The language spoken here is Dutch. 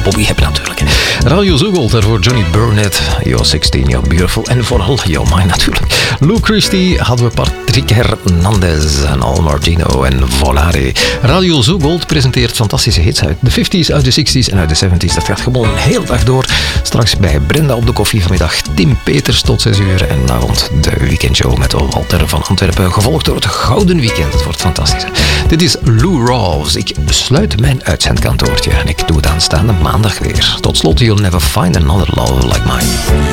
Bobby Hebb natuurlijk. Radio Zoogold, daarvoor Johnny Burnett, You're 16, You're Beautiful. En vooral You're Mine natuurlijk. Lou Christie hadden we Patrick Hernandez en Al Martino en Volare. Radio Zoogold presenteert fantastische hits uit de 50s, uit de 60s en uit de 70s. Dat gaat gewoon een hele dag door. Straks bij Brenda op de koffie vanmiddag. Tim Peters tot 6 uur. En vanavond de weekendshow met Walter van Antwerpen. Gevolgd door het Gouden Weekend. Het wordt fantastisch. Dit is Lou Rawls. Ik sluit mijn uitzendkantoortje en ik doe het aanstaande maandag weer. Tot slot, you'll never find another love like mine.